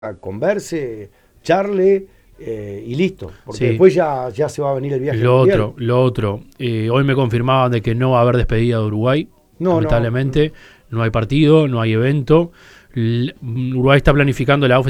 converse, charle y listo, porque Sí. después ya se va a venir el viaje Lo mundial. otro, hoy me confirmaban de que no va a haber despedida de Uruguay, No. lamentablemente, no hay partido, no hay evento. Uruguay está planificando la